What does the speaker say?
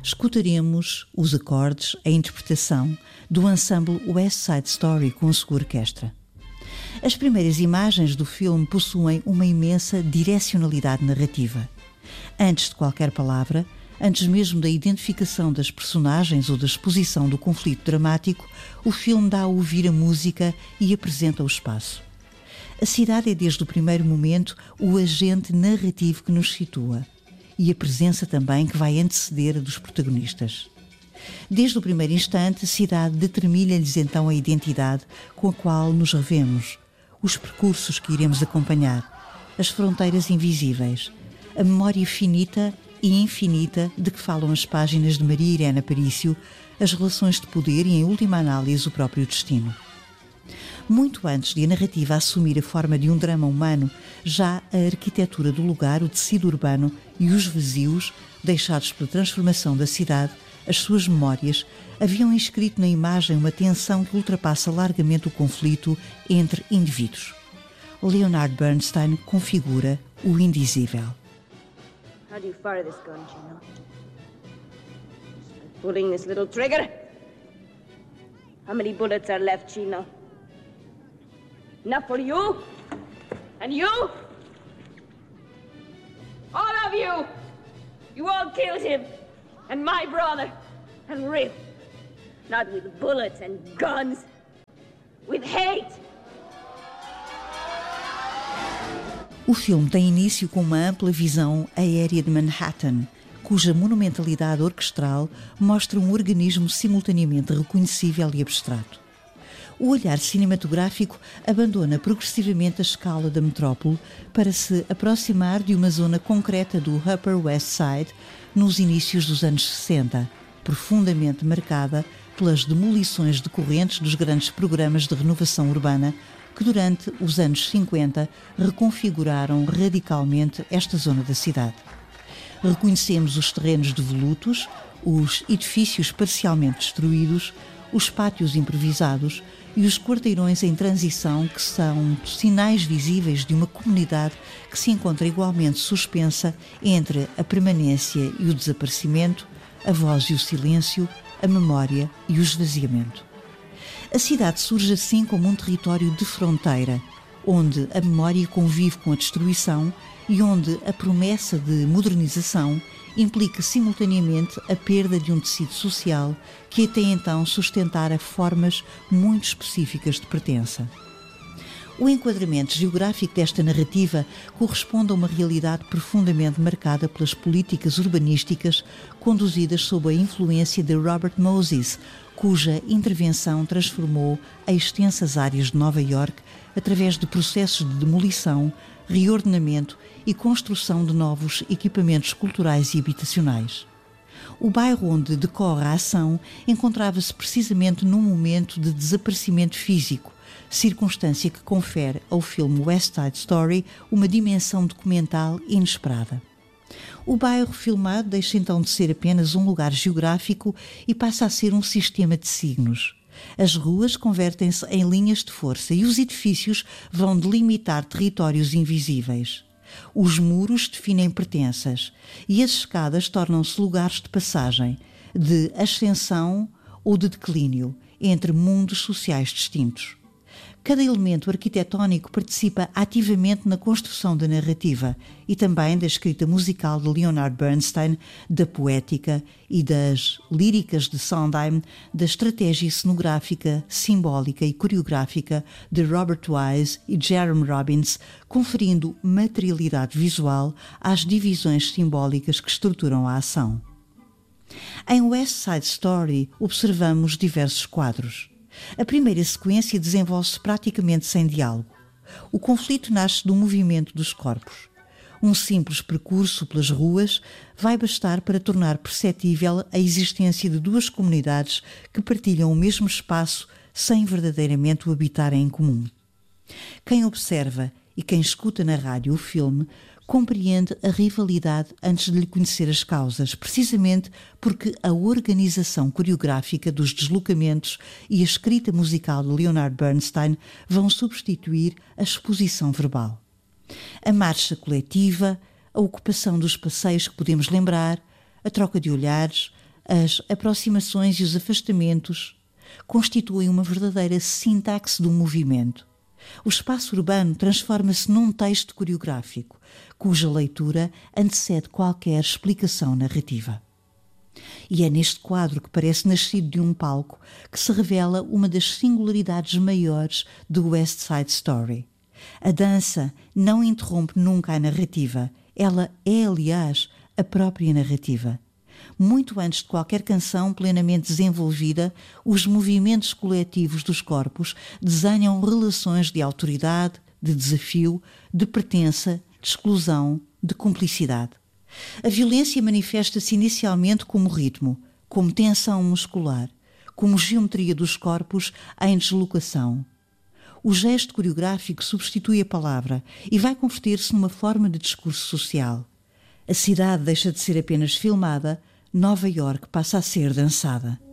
escutaremos os acordes, a interpretação do ensemble West Side Story com a sua orquestra. As primeiras imagens do filme possuem uma imensa direcionalidade narrativa. Antes de qualquer palavra, antes mesmo da identificação das personagens ou da exposição do conflito dramático, o filme dá a ouvir a música e apresenta o espaço. A cidade é desde o primeiro momento o agente narrativo que nos situa e a presença também que vai anteceder a dos protagonistas. Desde o primeiro instante, a cidade determina-lhes então a identidade com a qual nos revemos, os percursos que iremos acompanhar, as fronteiras invisíveis, a memória finita e infinita de que falam as páginas de Maria Irene Aparicio, as relações de poder e, em última análise, o próprio destino. Muito antes de a narrativa assumir a forma de um drama humano, já a arquitetura do lugar, o tecido urbano e os vazios, deixados pela transformação da cidade, as suas memórias, haviam inscrito na imagem uma tensão que ultrapassa largamente o conflito entre indivíduos. Leonard Bernstein configura o indizível. How do you fire this gun, Chino? By pulling this little trigger? How many bullets are left, Chino? Enough for you? And you? All of you! You all killed him! And my brother! And Rip! Not with bullets and guns! With hate! O filme tem início com uma ampla visão aérea de Manhattan, cuja monumentalidade orquestral mostra um organismo simultaneamente reconhecível e abstrato. O olhar cinematográfico abandona progressivamente a escala da metrópole para se aproximar de uma zona concreta do Upper West Side nos inícios dos anos 60, profundamente marcada pelas demolições decorrentes dos grandes programas de renovação urbana que durante os anos 50 reconfiguraram radicalmente esta zona da cidade. Reconhecemos os terrenos devolutos, os edifícios parcialmente destruídos, os pátios improvisados e os quarteirões em transição, que são sinais visíveis de uma comunidade que se encontra igualmente suspensa entre a permanência e o desaparecimento, a voz e o silêncio, a memória e o esvaziamento. A cidade surge assim como um território de fronteira, onde a memória convive com a destruição e onde a promessa de modernização implica simultaneamente a perda de um tecido social que até então sustentara formas muito específicas de pertença. O enquadramento geográfico desta narrativa corresponde a uma realidade profundamente marcada pelas políticas urbanísticas conduzidas sob a influência de Robert Moses, cuja intervenção transformou as extensas áreas de Nova Iorque através de processos de demolição, reordenamento e construção de novos equipamentos culturais e habitacionais. O bairro onde decorre a ação encontrava-se precisamente num momento de desaparecimento físico, circunstância que confere ao filme West Side Story uma dimensão documental inesperada. O bairro filmado deixa então de ser apenas um lugar geográfico e passa a ser um sistema de signos. As ruas convertem-se em linhas de força e os edifícios vão delimitar territórios invisíveis. Os muros definem pertenças e as escadas tornam-se lugares de passagem, de ascensão ou de declínio entre mundos sociais distintos. Cada elemento arquitetónico participa ativamente na construção da narrativa e também da escrita musical de Leonard Bernstein, da poética e das líricas de Sondheim, da estratégia cenográfica, simbólica e coreográfica de Robert Wise e Jerome Robbins, conferindo materialidade visual às divisões simbólicas que estruturam a ação. Em West Side Story observamos diversos quadros. A primeira sequência desenvolve-se praticamente sem diálogo. O conflito nasce do movimento dos corpos. Um simples percurso pelas ruas vai bastar para tornar perceptível a existência de duas comunidades que partilham o mesmo espaço sem verdadeiramente o habitarem em comum. Quem observa e quem escuta na rádio o filme compreende a rivalidade antes de lhe conhecer as causas, precisamente porque a organização coreográfica dos deslocamentos e a escrita musical de Leonard Bernstein vão substituir a exposição verbal. A marcha coletiva, a ocupação dos passeios que podemos lembrar, a troca de olhares, As aproximações e os afastamentos constituem uma verdadeira sintaxe do movimento. O espaço urbano transforma-se num texto coreográfico, cuja leitura antecede qualquer explicação narrativa. E é neste quadro que parece nascido de um palco que se revela uma das singularidades maiores do West Side Story. A dança não interrompe nunca a narrativa. Ela é, aliás, a própria narrativa. Muito antes de qualquer canção plenamente desenvolvida, os movimentos coletivos dos corpos desenham relações de autoridade, de desafio, de pertença, de exclusão, de cumplicidade. A violência manifesta-se inicialmente como ritmo, como tensão muscular, como geometria dos corpos em deslocação. O gesto coreográfico substitui a palavra e vai converter-se numa forma de discurso social. A cidade deixa de ser apenas filmada, Nova Iorque passa a ser dançada.